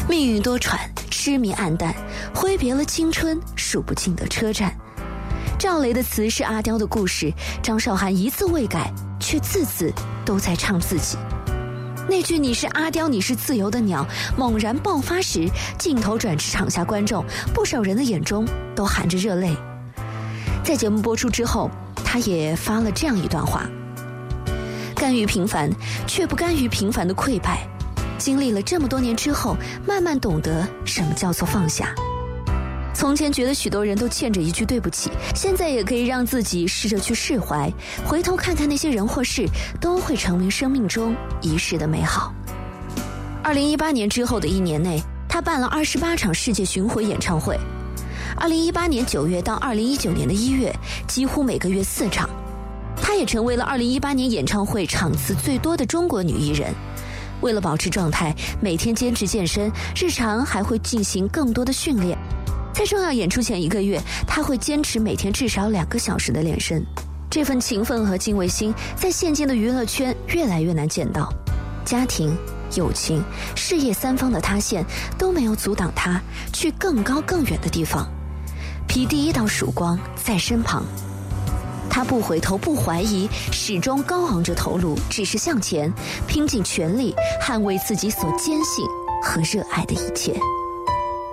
命运多舛，痴迷暗淡，挥别了青春，数不尽的车站。赵雷的词是阿刁的故事，张韶涵一字未改，却字字都在唱自己。那句你是阿刁，你是自由的鸟猛然爆发时，镜头转至场下观众，不少人的眼中都含着热泪。在节目播出之后，他也发了这样一段话：甘于平凡，却不甘于平凡的溃败。经历了这么多年之后，慢慢懂得什么叫做放下。从前觉得许多人都欠着一句对不起，现在也可以让自己试着去释怀，回头看看那些人或事，都会成为生命中一世的美好。2018年之后的一年内，他办了28场世界巡回演唱会。2018年9月到2019年的1月，几乎每个月4场。他也成为了2018年演唱会场次最多的中国女艺人。为了保持状态，每天坚持健身，日常还会进行更多的训练。在重要演出前1个月，他会坚持每天至少2个小时的练身。这份勤奋和敬畏心，在现今的娱乐圈越来越难见到。家庭、友情、事业3方的塌陷，都没有阻挡他去更高更远的地方。披第一道曙光在身旁，他不回头，不怀疑，始终高昂着头颅，只是向前，拼尽全力捍卫自己所坚信和热爱的一切。